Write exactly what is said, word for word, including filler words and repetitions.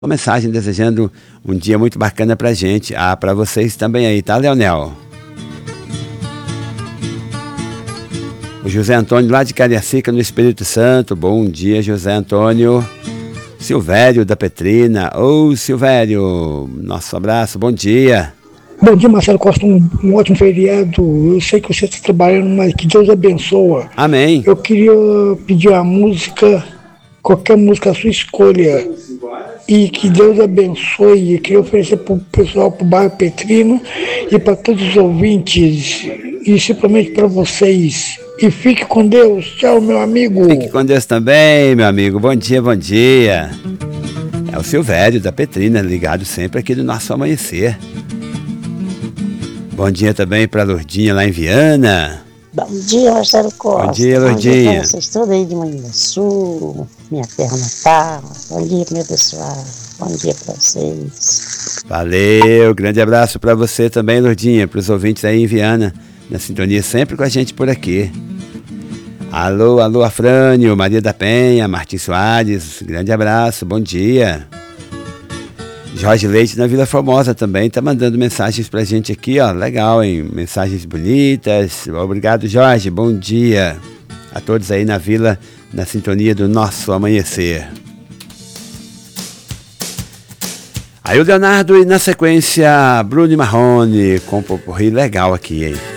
uma mensagem desejando um dia muito bacana pra gente. Ah, pra vocês também aí, tá, Leonel? O José Antônio lá de Cariacica, no Espírito Santo. Bom dia, José Antônio. Silvério da Petrina. Ô, Silvério, nosso abraço, bom dia. Bom dia, Marcelo Costa, um, um ótimo feriado. Eu sei que você está trabalhando, mas que Deus abençoe. Amém. Eu queria pedir a música, qualquer música, a sua escolha, e que Deus abençoe. Eu queria oferecer para o pessoal, para o bairro Petrina e para todos os ouvintes, e principalmente para vocês. E fique com Deus. Tchau, meu amigo. Fique com Deus também, meu amigo. Bom dia, bom dia. É o Silvério da Petrina, ligado sempre aqui do nosso amanhecer. Bom dia também para Lourdinha lá em Viana. Bom dia, Marcelo Costa. Bom dia, Lourdinha. Bom dia para vocês todos aí de Manhuaçu, minha terra natal. Bom dia, meu pessoal. Bom dia para vocês. Valeu, grande abraço para você também, Lourdinha, para os ouvintes aí em Viana, na sintonia sempre com a gente por aqui. Alô, alô, Afrânio, Maria da Penha, Martins Soares, grande abraço, bom dia. Jorge Leite na Vila Formosa também tá mandando mensagens pra gente aqui, ó, legal, hein? Mensagens bonitas. Obrigado, Jorge, bom dia a todos aí na Vila, na sintonia do nosso amanhecer. Aí o Leonardo e na sequência Bruno e Marrone com um popurrí legal aqui, hein?